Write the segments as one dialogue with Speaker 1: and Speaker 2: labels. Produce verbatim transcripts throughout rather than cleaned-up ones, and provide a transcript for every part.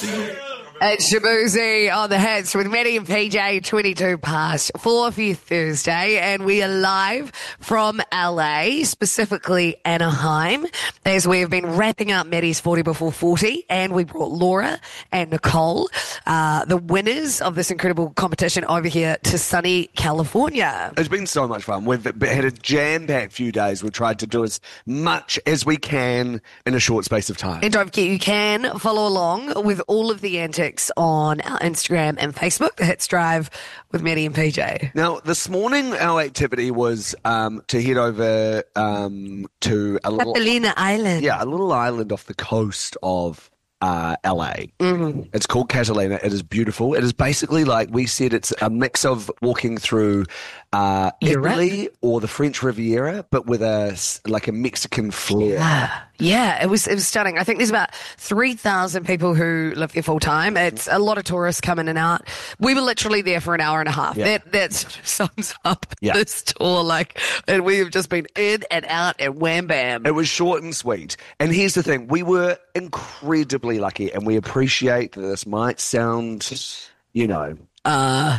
Speaker 1: It's Shabuzi on the hits with Maddie and P J, twenty-two past four for your Thursday, and we are live from L A, specifically Anaheim, as we have been wrapping up Maddie's forty before forty, and we brought Laura and Nicole, uh, the winners of this incredible competition, over here to sunny California.
Speaker 2: It's been so much fun. We've had a jam-packed few days. We've tried to do as much as we can in a short space of time.
Speaker 1: And don't forget, you can follow along with all of the antics on our Instagram and Facebook, The Hits Drive with Maddie and P J.
Speaker 2: Now, this morning our activity was um, to head over um, to a little...
Speaker 1: Catalina Island.
Speaker 2: Yeah, a little island off the coast of uh, L A.
Speaker 1: Mm-hmm.
Speaker 2: It's called Catalina. It is beautiful. It is basically like we said, it's a mix of walking through uh, Italy or the French Riviera, but with a like a Mexican flair.
Speaker 1: Yeah, yeah, it was it was stunning. I think there's about three thousand people who live there full time. It's a lot of tourists come in and out. We were literally there for an hour and a half.
Speaker 2: Yeah.
Speaker 1: That that sort of sums up
Speaker 2: Yeah.
Speaker 1: this tour. Like, and we have just been in and out and wham bam.
Speaker 2: It was short and sweet. And here's the thing. We were incredibly lucky, and we appreciate that this might sound, you know,
Speaker 1: Uh,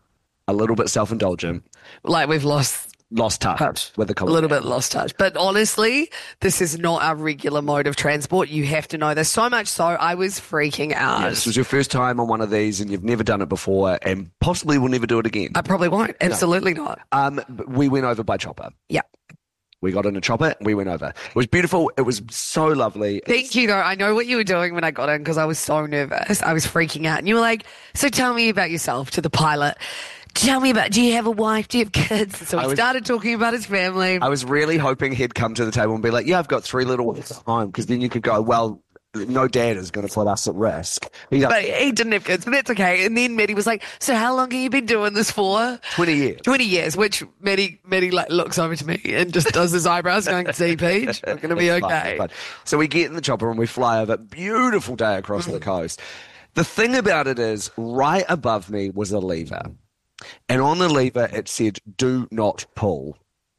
Speaker 2: a little bit self-indulgent.
Speaker 1: like we've lost
Speaker 2: Lost touch,
Speaker 1: touch.
Speaker 2: with the
Speaker 1: A
Speaker 2: culture.
Speaker 1: little bit lost touch. But honestly, this is not our regular mode of transport. You have to know this. So much so, I was freaking out.
Speaker 2: Yeah, this was your first time on one of these, and you've never done it before, and possibly will never do it again.
Speaker 1: I probably won't. Absolutely not.
Speaker 2: Um, but we went over by chopper.
Speaker 1: Yeah.
Speaker 2: We got in a chopper, and we went over. It was beautiful. It was so lovely.
Speaker 1: Thank you, though. I know what you were doing when I got in because I was so nervous. I was freaking out. And you were like, so tell me about yourself, to the pilot. Tell me about, do you have a wife? Do you have kids? So
Speaker 2: I
Speaker 1: we
Speaker 2: was-
Speaker 1: started talking about his family.
Speaker 2: I was really hoping he'd come to the table and be like, yeah, I've got three little ones at home, because then you could go, well, no dad is going to put us at risk. He's
Speaker 1: But
Speaker 2: like,
Speaker 1: he didn't have kids, but that's okay. And then Maddie was like, so how long have you been doing this for?
Speaker 2: twenty years.
Speaker 1: twenty years, which Maddie, Maddie like, looks over to me and just does his eyebrows going, see, Peach, we're going to be
Speaker 2: It's fine,
Speaker 1: okay.
Speaker 2: it's fine. So we get in the chopper and we fly over. Beautiful day across the coast. The thing about it is, right above me was a lever. And on the lever, it said, do not pull.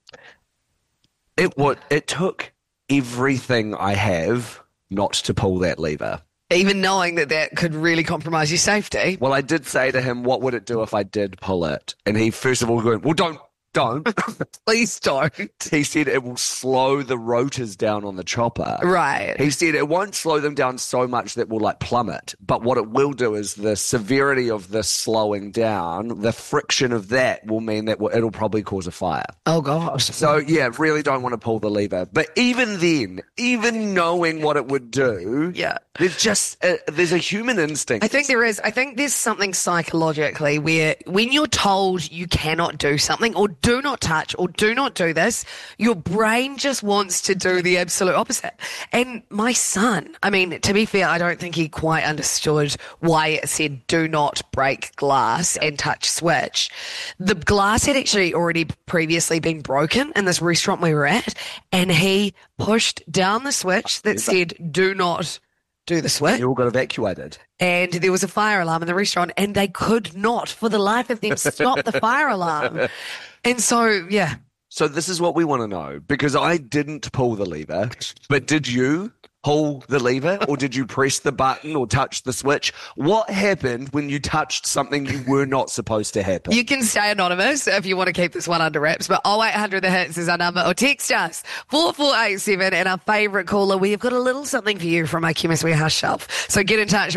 Speaker 2: It would, it took everything I have not to pull that lever.
Speaker 1: Even knowing that that could really compromise your safety.
Speaker 2: Well, I did say to him, what would it do if I did pull it? And he first of all went, well, don't, don't.
Speaker 1: Please don't.
Speaker 2: He said it will slow the rotors down on the chopper.
Speaker 1: Right.
Speaker 2: He said it won't slow them down so much that will like plummet, but what it will do is the severity of the slowing down, the friction of that will mean that it'll probably cause a fire.
Speaker 1: Oh, gosh.
Speaker 2: So yeah, really don't want to pull the lever. But even then, even knowing what it would do,
Speaker 1: Yeah.
Speaker 2: there's just a, there's a human instinct.
Speaker 1: I think there is. I think there's something psychologically where when you're told you cannot do something or do not touch or do not do this, your brain just wants to do the absolute opposite. And my son, I mean, to be fair, I don't think he quite understood why it said do not break glass and touch switch. The glass had actually already previously been broken in this restaurant we were at, and he pushed down the switch that said do not do the switch.
Speaker 2: You all got evacuated.
Speaker 1: And there was a fire alarm in the restaurant, and they could not, for the life of them, stop the fire alarm. And so, yeah.
Speaker 2: So this is what we want to know, because I didn't pull the lever, but did you pull the lever, or did you press the button or touch the switch? What happened when you touched something you were not supposed to happen?
Speaker 1: You can stay anonymous if you want to keep this one under wraps, but oh eight hundred The Hits is our number, or text us four four eight seven, and our favourite caller, we've got a little something for you from our Chemist Warehouse shelf. So get in touch.